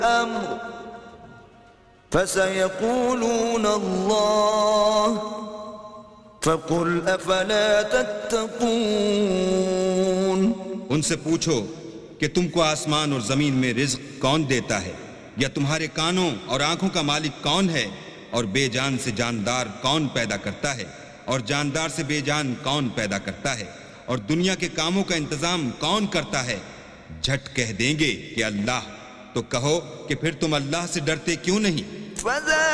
अम्र फसयक़ूलून अल्लाह फ़क़ुल अफ़ला तत्तक़ून। उनसे पूछो कि तुमको आसमान और जमीन में रिज्क कौन देता है, या तुम्हारे कानों और आंखों का मालिक कौन है, और बेजान से जानदार कौन पैदा करता है, और जानदार से बेजान कौन पैदा करता है, और दुनिया के कामों का इंतजाम कौन करता है। झट कह देंगे कि अल्लाह। तो कहो कि फिर तुम अल्लाह से डरते क्यों नहीं।